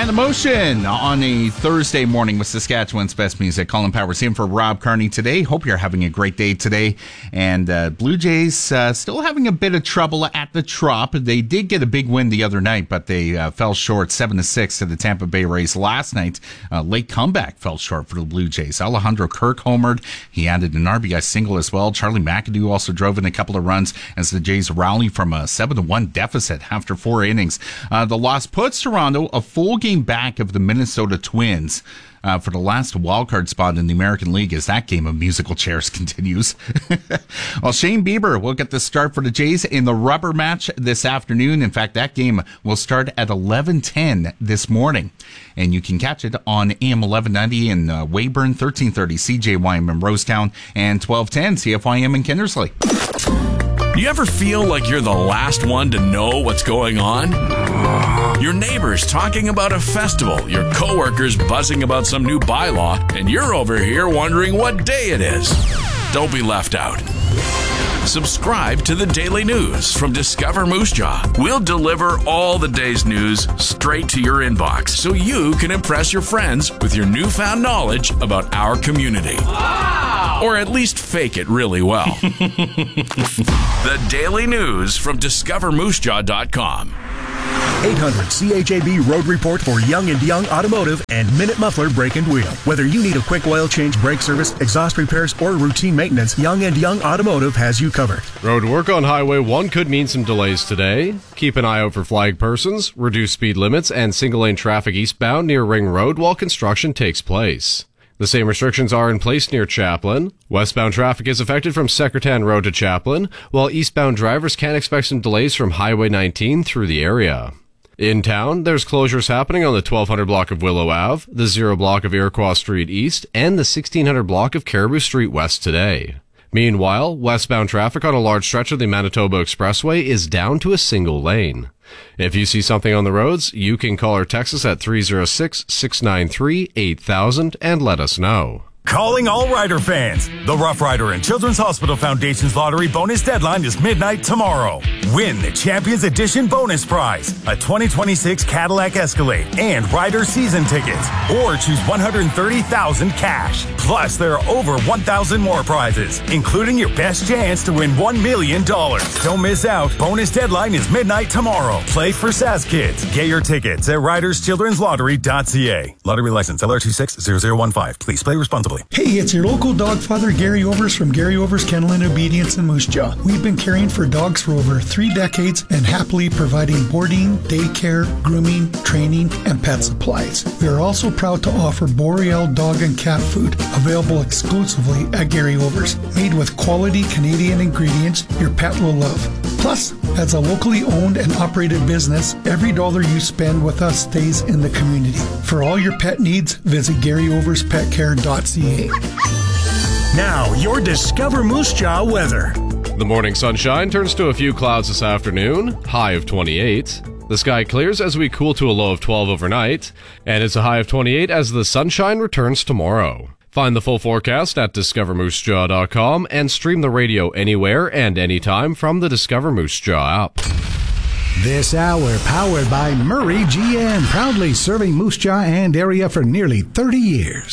And the motion on a Thursday morning with Saskatchewan's best music. Colin Powers in for Rob Carney today. Hope you're having a great day today. And Blue Jays still having a bit of trouble at the Trop. They did get a big win the other night, but they fell short 7-6 to the Tampa Bay Rays last night. Late comeback fell short for the Blue Jays. Alejandro Kirk homered. He added an RBI single as well. Charlie McAdoo also drove in a couple of runs as the Jays rally from a 7-1 deficit after 4 innings. The loss puts Toronto a full game back of the Minnesota Twins for the last wildcard spot in the American League as that game of musical chairs continues. Well, Shane Bieber will get the start for the Jays in the rubber match this afternoon. In fact, that game will start at 11:10 this morning. And you can catch it on AM 1190 in Weyburn, 1330 CJYM in Rosetown, and 1210 CFYM in Kindersley. Do you ever feel like you're the last one to know what's going on? Your neighbors talking about a festival, your coworkers buzzing about some new bylaw, and you're over here wondering what day it is. Don't be left out. Subscribe to the Daily News from Discover Moose Jaw. We'll deliver all the day's news straight to your inbox so you can impress your friends with your newfound knowledge about our community. Wow! Or at least fake it really well. The Daily News from DiscoverMooseJaw.com. 800 CHAB Road Report for Young and Young Automotive and Minute Muffler Brake and Wheel. Whether you need a quick oil change, brake service, exhaust repairs, or routine maintenance, Young and Young Automotive has you covered. Road work on Highway 1 could mean some delays today. Keep an eye out for flag persons, reduce speed limits, and single-lane traffic eastbound near Ring Road while construction takes place. The same restrictions are in place near Chaplin. Westbound traffic is affected from Secretan Road to Chaplin, while eastbound drivers can expect some delays from Highway 19 through the area. In town, there's closures happening on the 1200 block of Willow Ave, the 0 block of Iroquois Street East, and the 1600 block of Caribou Street West today. Meanwhile, westbound traffic on a large stretch of the Manitoba Expressway is down to a single lane. If you see something on the roads, you can call or text us at 306-693-8000 and let us know. Calling all Rider fans. The Rough Rider and Children's Hospital Foundation's lottery bonus deadline is midnight tomorrow. Win the Champions Edition bonus prize, a 2026 Cadillac Escalade and Rider season tickets, or choose $130,000 cash. Plus, there are over 1,000 more prizes, including your best chance to win $1 million. Don't miss out. Bonus deadline is midnight tomorrow. Play for SAS Kids. Get your tickets at riderschildrenslottery.ca. Lottery license LR260015. Please play responsibly. Hey, it's your local dog father, Gary Overs from Gary Overs Kennel and Obedience in Moose Jaw. We've been caring for dogs for over 3 decades and happily providing boarding, daycare, grooming, training, and pet supplies. We are also proud to offer Boreal dog and cat food available exclusively at Gary Overs. Made with quality Canadian ingredients your pet will love. Plus, as a locally owned and operated business, every dollar you spend with us stays in the community. For all your pet needs, visit GaryOversPetCare.ca. Now, your Discover Moose Jaw weather. The morning sunshine turns to a few clouds this afternoon, high of 28. The sky clears as we cool to a low of 12 overnight, and it's a high of 28 as the sunshine returns tomorrow. Find the full forecast at DiscoverMooseJaw.com and stream the radio anywhere and anytime from the Discover Moose Jaw app. This hour powered by Murray GM, proudly serving Moose Jaw and area for nearly 30 years.